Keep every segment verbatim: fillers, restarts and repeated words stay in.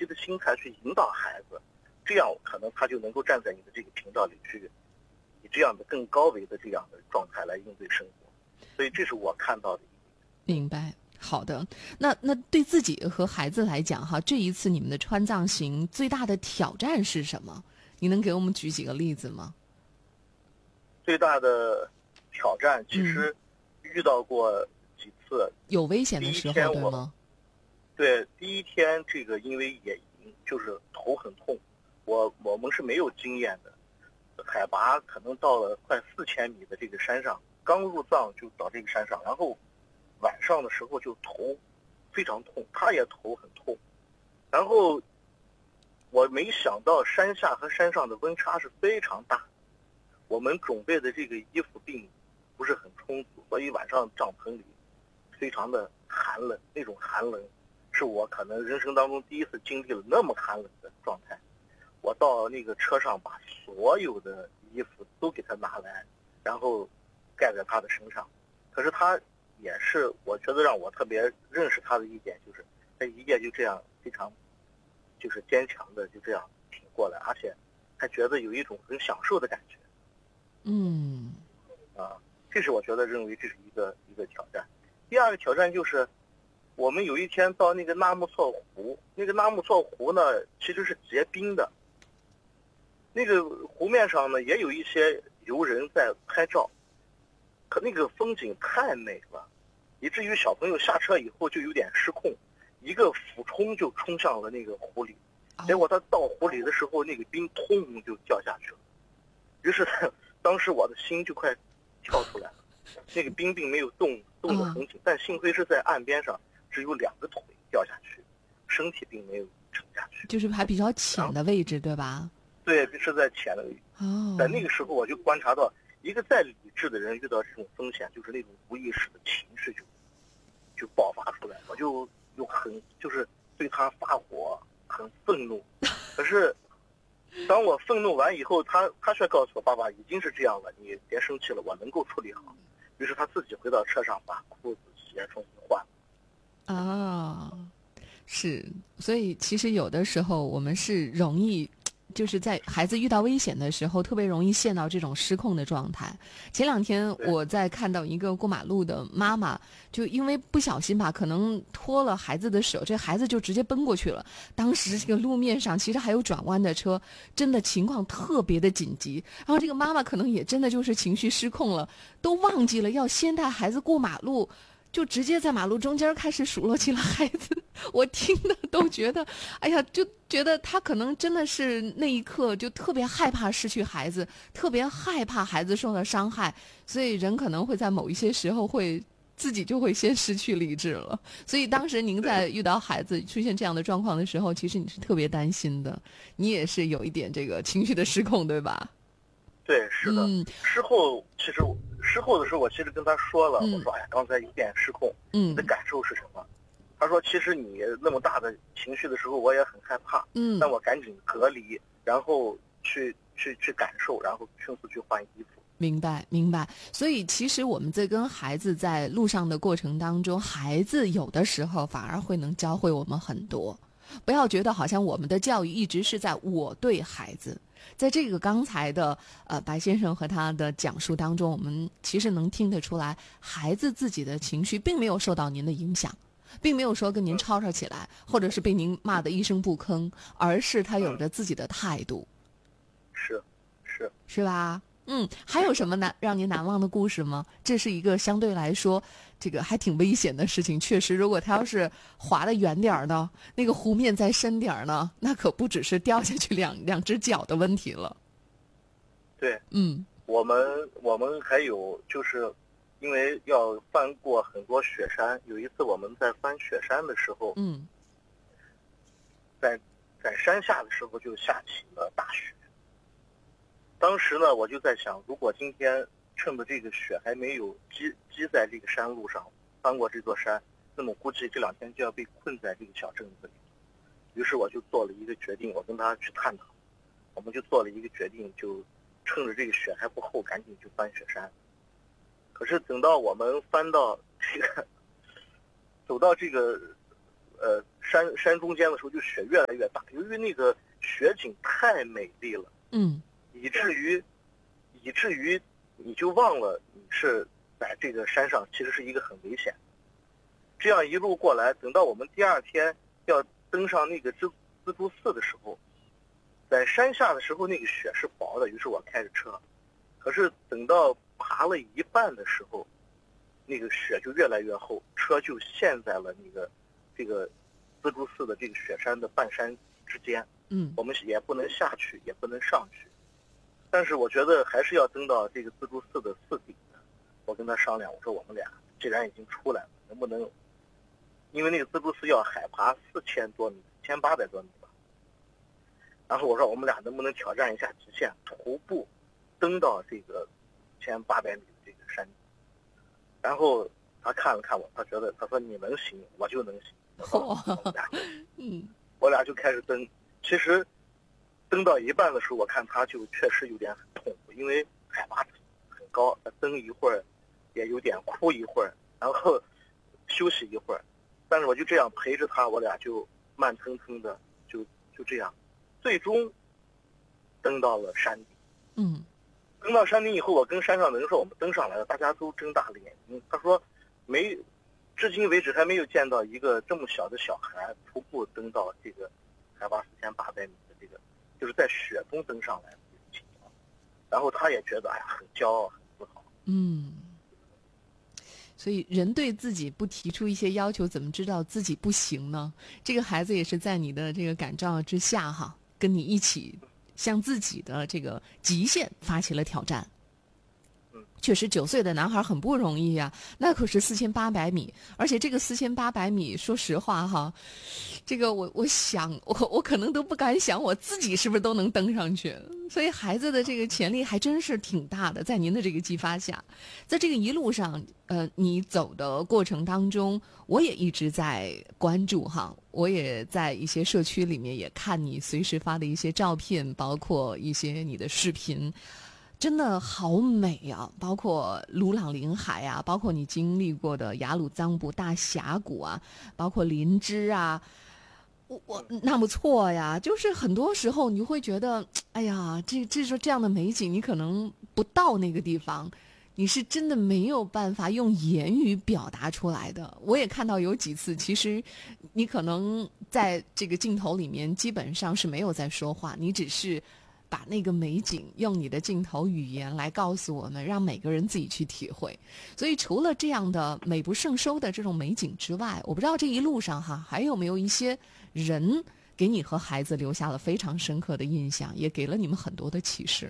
的心态去引导孩子，这样可能他就能够站在你的这个频道里去，以这样的更高维的这样的状态来应对生活。所以这是我看到的一点。 明白。好的，那那对自己和孩子来讲哈，这一次你们的川藏行最大的挑战是什么？你能给我们举几个例子吗？ 最大的挑战其实遇到过几次， 嗯、有危险的时候，对吗？ 对，第一天这个因为野营就是头很痛，我我们是没有经验的，海拔可能到了快四千米的这个山上，刚入藏就到这个山上，然后晚上的时候就头非常痛，他也头很痛，然后我没想到山下和山上的温差是非常大，我们准备的这个衣服并不是很充足，所以晚上帐篷里非常的寒冷，那种寒冷是我可能人生当中第一次经历了那么寒冷的状态。我到那个车上把所有的衣服都给他拿来，然后盖在他的身上。可是他也是，我觉得让我特别认识他的一点就是，他一夜就这样非常就是坚强的就这样挺过来，而且还觉得有一种很享受的感觉。 嗯， 啊，这是我觉得认为这是一个一个挑战。第二个挑战就是，我们有一天到那个纳木错湖，那个纳木错湖呢其实是结冰的，那个湖面上呢也有一些游人在拍照，可那个风景太美了，以至于小朋友下车以后就有点失控，一个俯冲就冲向了那个湖里，结果他到湖里的时候，那个冰通就掉下去了，于是他当时我的心就快跳出来了，那个冰并没有动动得很紧，但幸亏是在岸边上，只有两个腿掉下去，身体并没有沉下去， 就是还比较浅的位置，对吧？ 对，是在浅的位置。 哦， 在那个时候我就观察到，一个再理智的人遇到这种风险，就是那种无意识的情绪就就爆发出来，我就又很就是对他发火，很愤怒。可是当我愤怒完以后，他他却告诉我，爸爸已经是这样了，你别生气了，我能够处理好。于是他自己回到车上，把裤子鞋重新换了。 啊，是，所以其实有的时候我们是容易，就是在孩子遇到危险的时候，特别容易陷到这种失控的状态。前两天我在看到一个过马路的妈妈，就因为不小心吧，可能拖了孩子的手，这孩子就直接奔过去了。当时这个路面上其实还有转弯的车，真的情况特别的紧急。然后这个妈妈可能也真的就是情绪失控了，都忘记了要先带孩子过马路。就直接在马路中间开始数落起了孩子，我听的都觉得，哎呀，就觉得他可能真的是那一刻就特别害怕失去孩子，特别害怕孩子受到伤害，所以人可能会在某一些时候会自己就会先失去理智了。所以当时您在遇到孩子出现这样的状况的时候，其实你是特别担心的，你也是有一点这个情绪的失控，对吧？ 对，是的。嗯、事后其实事后的时候，我其实跟他说了，嗯、我说哎呀，刚才有点失控，嗯，你的感受是什么？他说其实你那么大的情绪的时候，我也很害怕，嗯，但我赶紧隔离，然后去去去感受，然后迅速去换衣服。 明白，明白。所以其实我们在跟孩子在路上的过程当中，孩子有的时候反而会能教会我们很多。不要觉得好像我们的教育一直是在我对孩子。在这个刚才的呃白先生和他的讲述当中，我们其实能听得出来，孩子自己的情绪并没有受到您的影响，并没有说跟您吵吵起来，或者是被您骂得一声不吭，而是他有着自己的态度。 是，是， 是吧？嗯，还有什么难让您难忘的故事吗？这是一个相对来说这个还挺危险的事情。确实，如果他要是滑得远点儿呢，那个湖面再深点儿呢，那可不只是掉下去两两只脚的问题了。 对， 嗯， 我们我们还有就是因为要翻过很多雪山，有一次我们在翻雪山的时候， 嗯， 在在山下的时候就下起了大雪。当时呢，我就在想，如果今天趁着这个雪还没有积积在这个山路上，翻过这座山，那么估计这两天就要被困在这个小镇子里。于是我就做了一个决定，我跟他去探讨，我们就做了一个决定，就趁着这个雪还不厚，赶紧去翻雪山。可是等到我们翻到这个，走到这个呃山山中间的时候，就雪越来越大。由于那个雪景太美丽了， 嗯， 以至于以至于你就忘了你是在这个山上，其实是一个很危险。这样一路过来，等到我们第二天要登上那个蜘蜘蛛寺的时候，在山下的时候那个雪是薄的，于是我开着车，可是等到爬了一半的时候，那个雪就越来越厚，车就陷在了那个这个蜘蛛寺的这个雪山的半山之间。 嗯， 我们也不能下去，也不能上去，但是我觉得还是要登到这个蜘蛛寺的寺顶的。我跟他商量，我说我们俩既然已经出来了，能不能，因为那个蜘蛛寺要海拔四千多米，一千八百多米吧。然后我说我们俩能不能挑战一下极限，徒步登到这个一千八百米的这个山顶。然后他看了看我，他觉得他说你能行，我就能行。我们俩， 嗯， 我俩就开始登。其实登到一半的时候，我看他就确实有点很痛苦，因为海拔很高，登一会儿也有点哭一会儿，然后休息一会儿。但是我就这样陪着他，我俩就慢腾腾的就就这样，最终登到了山顶。 嗯， 登到山顶以后，我跟山上的人说我们登上来了，大家都睁大了眼睛。他说没，至今为止还没有见到一个这么小的小孩徒步登到这个海拔四千八百米的这个，就是在雪中登上来的这种情况。然后他也觉得哎呀很骄傲，很自豪。 嗯，所以人对自己不提出一些要求，怎么知道自己不行呢？这个孩子也是在你的这个感召之下哈，跟你一起向自己的这个极限发起了挑战。确实，九岁的男孩很不容易呀、啊，那可是四千八百米，而且这个四千八百米，说实话哈，这个我我想，我我可能都不敢想我自己是不是都能登上去。所以孩子的这个潜力还真是挺大的，在您的这个激发下，在这个一路上，呃，你走的过程当中，我也一直在关注哈，我也在一些社区里面也看你随时发的一些照片，包括一些你的视频。真的好美啊，包括鲁朗林海啊，包括你经历过的雅鲁藏布大峡谷啊，包括林芝啊，我我纳木错呀，就是很多时候你会觉得，哎呀，这这说这样的美景，你可能不到那个地方，你是真的没有办法用言语表达出来的。我也看到有几次，其实你可能在这个镜头里面基本上是没有在说话，你只是把那个美景用你的镜头语言来告诉我们，让每个人自己去体会。所以除了这样的美不胜收的这种美景之外，我不知道这一路上哈还有没有一些人给你和孩子留下了非常深刻的印象，也给了你们很多的启示。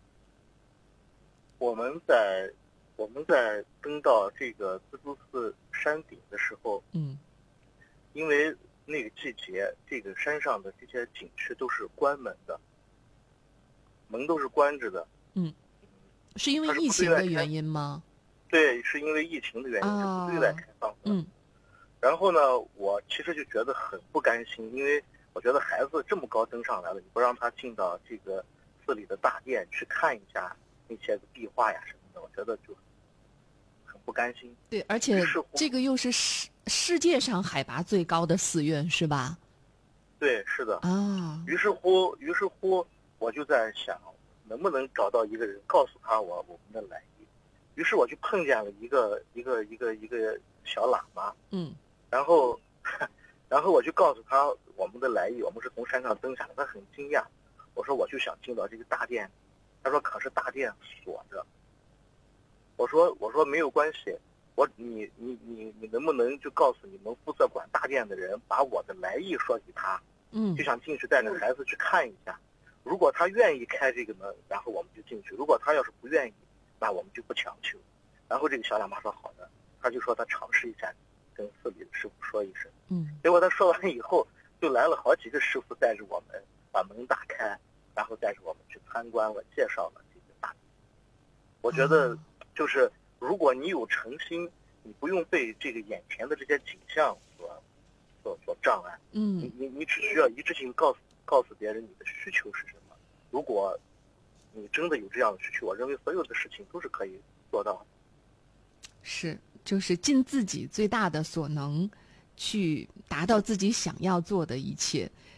我们在我们在登到这个蜘蛛寺山顶的时候， 嗯， 因为那个季节，这个山上的这些景区都是关门的。门都是关着的。 嗯，是因为疫情的原因吗？ 对，是因为疫情的原因，是不对外开放的。 嗯。 然后呢，我其实就觉得很不甘心，因为我觉得孩子这么高登上来了，你不让他进到这个寺里的大殿去看一下那些个壁画呀什么的，我觉得就很不甘心。 对，而且这个又是世世界上海拔最高的寺院，是吧？ 对，是的。 啊。 于是乎，于是乎。我就在想，能不能找到一个人告诉他我我们的来意。于是我就碰见了一个一个一个一个小喇嘛， 嗯， 然后，然后我就告诉他我们的来意，我们是从山上登下来。他很惊讶，我说我就想进到这个大殿，他说可是大殿锁着。我说我说没有关系，我你你你你能不能就告诉你们负责管大殿的人，把我的来意说给他， 嗯， 就想进去带着孩子去看一下。如果他愿意开这个门，然后我们就进去；如果他要是不愿意，那我们就不强求。然后这个小喇嘛说好的，他就说他尝试一下，跟寺里的师傅说一声。 嗯。 结果他说完以后，就来了好几个师傅带着我们把门打开，然后带着我们去参观了，介绍了这个大殿。我觉得，就是如果你有诚心，你不用被这个眼前的这些景象所所所障碍。 嗯。 你你你只需要一致性告诉。告诉别人你的需求是什么。如果你真的有这样的需求，我认为所有的事情都是可以做到的。 是，就是尽自己最大的所能， 去达到自己想要做的一切。